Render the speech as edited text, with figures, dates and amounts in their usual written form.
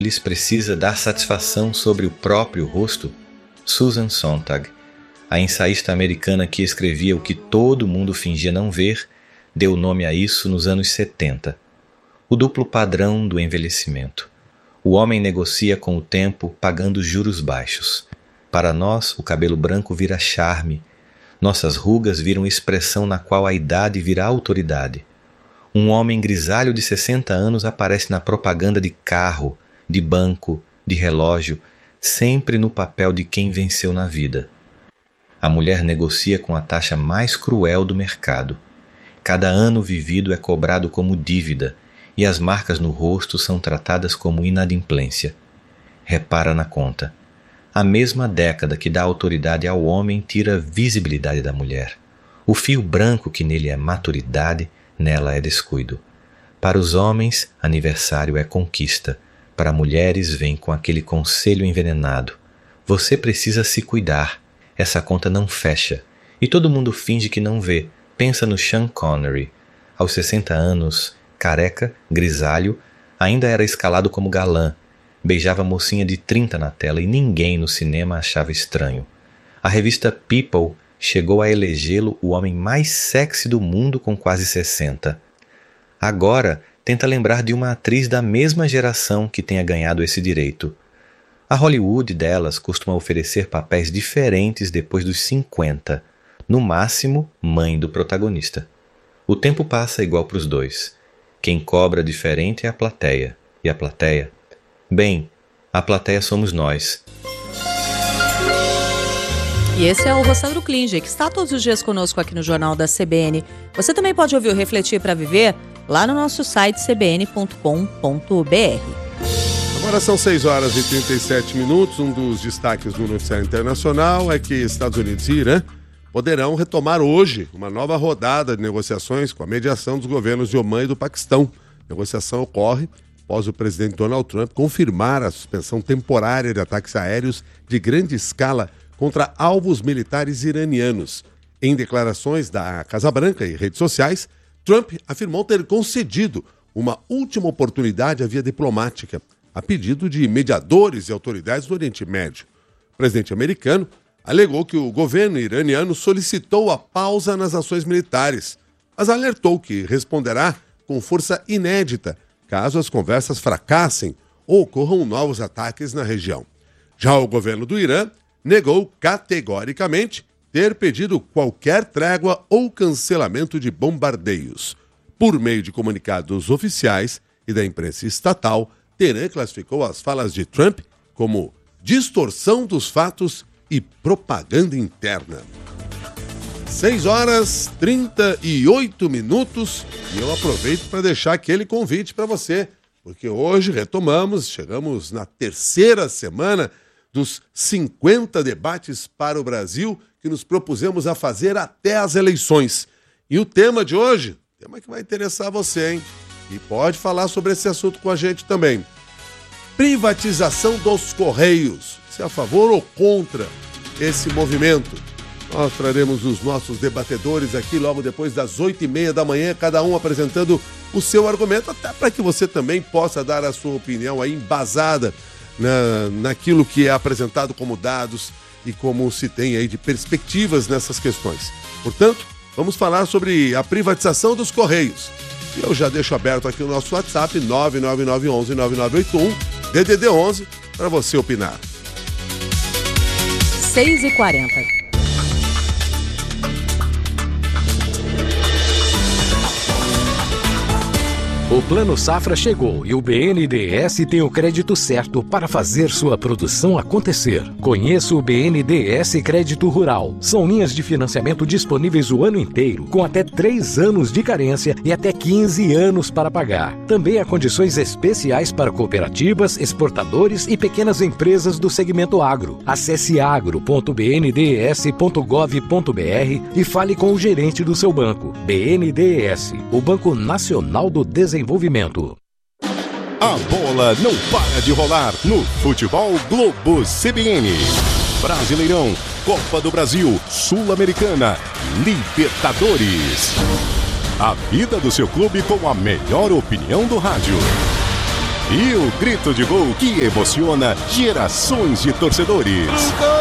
lhes precisa dar satisfação sobre o próprio rosto? Susan Sontag, a ensaísta americana que escrevia o que todo mundo fingia não ver, deu nome a isso nos anos 70. O duplo padrão do envelhecimento. O homem negocia com o tempo pagando juros baixos. Para nós, o cabelo branco vira charme. Nossas rugas viram expressão na qual a idade vira autoridade. Um homem grisalho de 60 anos aparece na propaganda de carro, de banco, de relógio, sempre no papel de quem venceu na vida. A mulher negocia com a taxa mais cruel do mercado. Cada ano vivido é cobrado como dívida, e as marcas no rosto são tratadas como inadimplência. Repara na conta. A mesma década que dá autoridade ao homem tira a visibilidade da mulher. O fio branco que nele é maturidade, nela é descuido. Para os homens, aniversário é conquista. Para mulheres, vem com aquele conselho envenenado. Você precisa se cuidar. Essa conta não fecha. E todo mundo finge que não vê. Pensa no Sean Connery. Aos 60 anos, careca, grisalho, ainda era escalado como galã. Beijava mocinha de 30 na tela e ninguém no cinema achava estranho. A revista People chegou a elegê-lo o homem mais sexy do mundo com quase 60. Agora, tenta lembrar de uma atriz da mesma geração que tenha ganhado esse direito. A Hollywood delas costuma oferecer papéis diferentes depois dos 50, no máximo, mãe do protagonista. O tempo passa igual para os dois. Quem cobra diferente é a plateia. E a plateia? Bem, a plateia somos nós. E esse é o Rossandro Klinger, que está todos os dias conosco aqui no Jornal da CBN. Você também pode ouvir o Refletir para Viver lá no nosso site cbn.com.br. Agora são 6h37. Um dos destaques do noticiário internacional é que Estados Unidos e Irã poderão retomar hoje uma nova rodada de negociações com a mediação dos governos de Omã e do Paquistão. A negociação ocorre após o presidente Donald Trump confirmar a suspensão temporária de ataques aéreos de grande escala contra alvos militares iranianos. Em declarações da Casa Branca e redes sociais, Trump afirmou ter concedido uma última oportunidade à via diplomática, a pedido de mediadores e autoridades do Oriente Médio. O presidente americano alegou que o governo iraniano solicitou a pausa nas ações militares, mas alertou que responderá com força inédita caso as conversas fracassem ou ocorram novos ataques na região. Já o governo do Irã negou categoricamente ter pedido qualquer trégua ou cancelamento de bombardeios. Por meio de comunicados oficiais e da imprensa estatal, Teherã classificou as falas de Trump como distorção dos fatos e propaganda interna. 6h38 e eu aproveito para deixar aquele convite para você, porque hoje chegamos na terceira semana dos 50 debates para o Brasil que nos propusemos a fazer até as eleições. E o tema de hoje, tema que vai interessar você, hein? E pode falar sobre esse assunto com a gente também. Privatização dos Correios. Você é a favor ou contra esse movimento? Nós traremos os nossos debatedores aqui logo depois das 8h30 da manhã, cada um apresentando o seu argumento, até para que você também possa dar a sua opinião aí embasada naquilo que é apresentado como dados e como se tem aí de perspectivas nessas questões. Portanto, vamos falar sobre a privatização dos Correios. E eu já deixo aberto aqui o nosso WhatsApp, 99911-9981, DDD 11, para você opinar. 6h40. O Plano Safra chegou e o BNDES tem o crédito certo para fazer sua produção acontecer. Conheça o BNDES Crédito Rural. São linhas de financiamento disponíveis o ano inteiro, com até 3 anos de carência e até 15 anos para pagar. Também há condições especiais para cooperativas, exportadores e pequenas empresas do segmento agro. Acesse agro.bndes.gov.br e fale com o gerente do seu banco. BNDES, o Banco Nacional do Desenvolvimento. A bola não para de rolar no Futebol Globo CBN. Brasileirão, Copa do Brasil, Sul-Americana, Libertadores. A vida do seu clube com a melhor opinião do rádio. E o grito de gol que emociona gerações de torcedores.